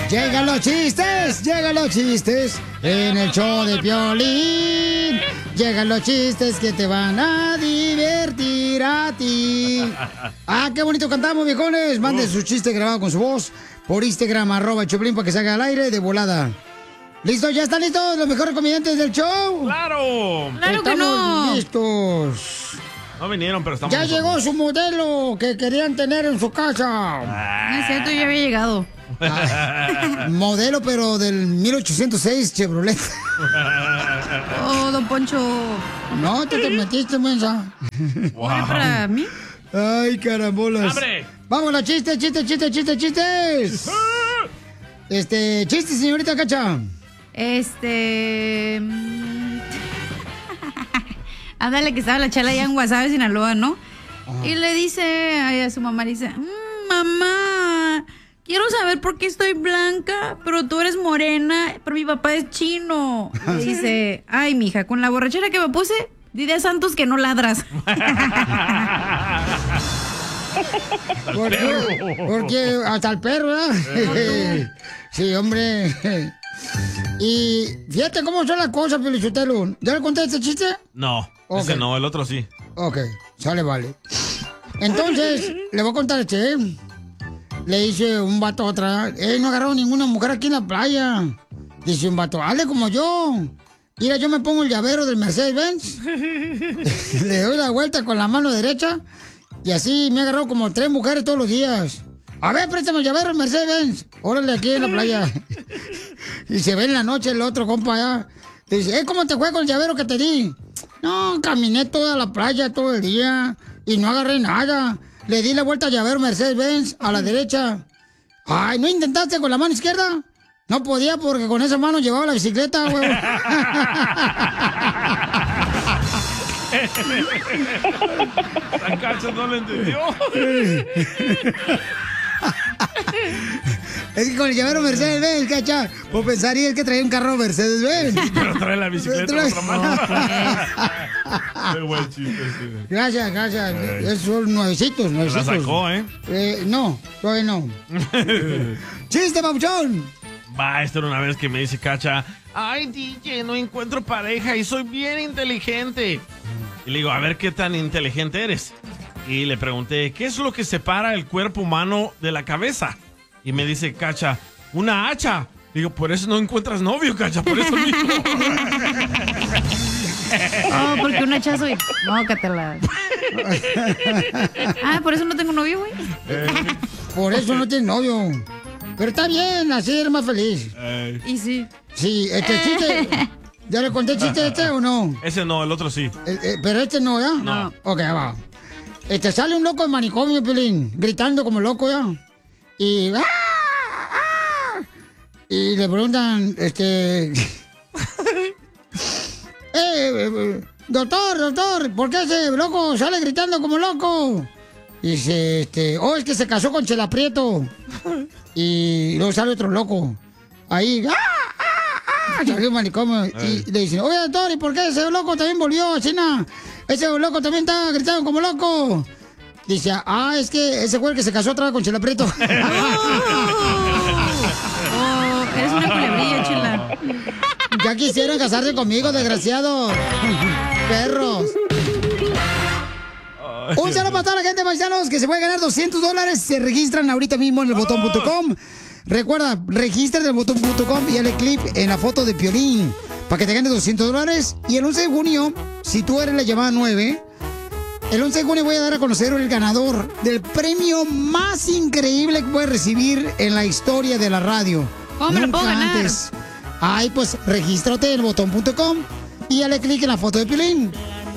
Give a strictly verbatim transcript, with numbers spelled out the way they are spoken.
Llegan los chistes, llegan los chistes en el show de Piolín. Llegan los chistes que te van a divertir a ti. Ah, qué bonito cantamos, viejones. Manden su chiste grabado con su voz por Instagram, arroba Choplin, para que salga al aire de volada. ¿Listo? ¿Ya están listos los mejores comediantes del show? ¡Claro! ¡Claro que no! Listos. No vinieron, pero estamos... Ya nosotros. llegó su modelo que querían tener en su casa. No es cierto, ya había llegado. Ah, modelo, pero del mil ochocientos seis Chevrolet. Oh, don Poncho. No, te, te metiste, mensa. Wow. ¿Era para mí? Ay, carambolas. ¡Abre! Vamos a chistes, chistes, chistes, chistes, chistes. Este, chistes, señorita Cacha. Este... mm, Ándale, que estaba la chala allá en Guasave, Sinaloa, ¿no? Ajá. Y le dice a a su mamá, le dice, "Mm, mamá, quiero saber por qué estoy blanca, pero tú eres morena, pero mi papá es chino." Y le dice, ay, mija, con la borrachera que me puse, dile a Santos que no ladras. ¿Por qué? Porque hasta el perro, ¿verdad? Sí, hombre. Y fíjate cómo son las cosas, Pelichotelo. ¿Ya le conté este chiste? No, Ok. ese no, el otro sí. Ok, sale, vale. Entonces, le voy a contar este, ¿eh? Le dice un vato a otra, eh, no agarraron ninguna mujer aquí en la playa. Dice un vato, hazle como yo. Mira, yo me pongo el llavero del Mercedes-Benz. Le doy la vuelta con la mano derecha. Y así me he agarrado como tres mujeres todos los días. A ver, préstame el llavero del Mercedes-Benz. Órale, aquí en la playa. Y se ve en la noche el otro compa allá. Dice, eh, ¿cómo te fue con el llavero que te di? No, caminé toda la playa todo el día y no agarré nada. Le di la vuelta al llavero Mercedes-Benz a la derecha. Ay, ¿no intentaste con la mano izquierda? No podía porque con esa mano llevaba la bicicleta, güey. La Cacha no lo entendió. Es que con el llavero Mercedes-Benz, cacha, pues pensaría que traía un carro Mercedes-Benz. Pero trae la bicicleta en otra mano. Qué buen chiste, sí. Gracias, gracias. Esos son nuevecitos, Se nuevecitos. la sacó, ¿eh? Eh, no, todavía no. ¡Chiste, papuchón! Va, esta era una vez que me dice Cacha, ay, D J, no encuentro pareja y soy bien inteligente. Y le digo, a ver qué tan inteligente eres. Y le pregunté, ¿qué es lo que separa el cuerpo humano de la cabeza? Y me dice Cacha, una hacha. Digo, por eso no encuentras novio, Cacha, por eso mismo. Oh, porque un hachazo y... No, catela. Ah, por eso no tengo novio, güey. Por eso no tienes novio. Pero está bien, así eres más feliz. Eh, Y sí. Sí, este chiste. ¿Ya le conté el chiste este o no? ese no, el otro sí. Eh, eh, pero este no, ¿ya? No. Ok, va. Este sale un loco de manicomio, Pelín, gritando como loco, ¿ya? Y. ¡Ah! ¡Ah! Y le preguntan, este. eh, eh, doctor, doctor, ¿por qué ese loco sale gritando como loco? Dice, este, oh, es que se casó con Chela Prieto. Y luego sale otro loco. Ahí, ¡ah! ¡Ah! ¡Ah! Salió un manicomio. Y le dicen, oye, doctor, ¿y por qué ese loco también volvió, China? Ese loco también está gritando como loco. Dice, ah, es que ese fue el que se casó otra vez con Chela Prieto. Oh, eres una culebrilla, chila. Ya quisieron casarse conmigo, desgraciados. Perros. Un saludo para toda la gente, paisanos, que se puede ganar doscientos dólares. Se registran ahorita mismo en el botón punto com. Recuerda, regístrate en el botón punto com y dale clip en la foto de Piolín para que te ganes doscientos dólares. Y el once de junio, si tú eres la llamada nueve, el once de junio voy a dar a conocer el ganador del premio más increíble que puedes recibir en la historia de la radio. ¿Cómo me lo puedo ganar? Antes. Ay, pues regístrate en el botón punto com y dale clic en la foto de Piolín.